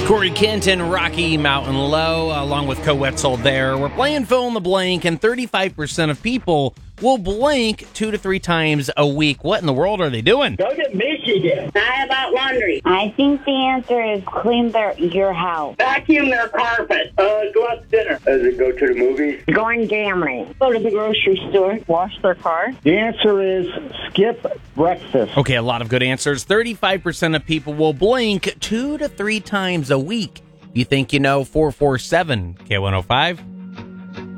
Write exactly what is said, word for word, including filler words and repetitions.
Corey Kent and Rocky Mountain Low, along with Co Wetzel there. We're playing fill in the blank, and thirty-five percent of people will blink two to three times a week. What in the world are they doing? Go to Michigan. How about laundry? I think the answer is clean their your house. Vacuum their carpet. Uh, go out to dinner. Does it go to the movies? Going gambling. Go to the grocery store. Wash their car. The answer is skip breakfast. Okay, a lot of good answers. thirty-five percent of people will blink two to three times a week. You think you know? four four seven K one oh five.